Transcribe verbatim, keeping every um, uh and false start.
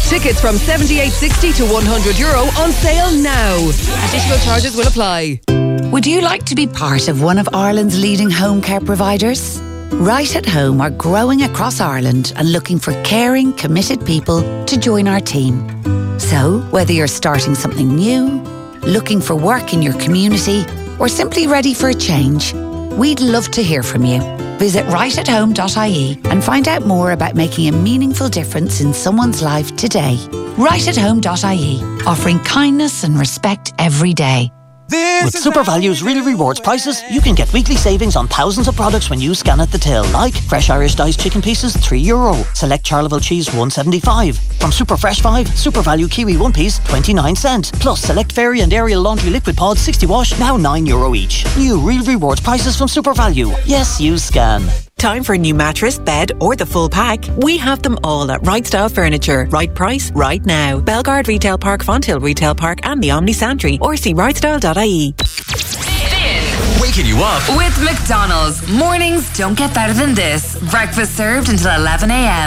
Tickets from seventy-eight sixty to one hundred euro on sale now. Additional charges will apply. Would you like to be part of one of Ireland's leading home care providers? Right at Home are growing across Ireland and looking for caring, committed people to join our team. So, whether you're starting something new, looking for work in your community, or simply ready for a change, we'd love to hear from you. Visit right at home dot I E and find out more about making a meaningful difference in someone's life today. right at home dot I E, offering kindness and respect every day. With SuperValue's Real Rewards prices, you can get weekly savings on thousands of products when you scan at the till, like fresh Irish diced chicken pieces, three euro. Select Charleville cheese, one seventy-five. From Super Fresh five, SuperValue kiwi one piece, twenty-nine cent. Plus, select Fairy and Ariel laundry liquid pods, sixty wash, now nine euro each. New Real Rewards prices from SuperValue. Yes, you scan. Time for a new mattress, bed or the full pack? We have them all at Right Style Furniture. Right price, right now. Belgard Retail Park, Fonthill Retail Park and the Omni Santry, or see right style dot I E. Waking you up with McDonald's. Mornings don't get better than this. Breakfast served until eleven a m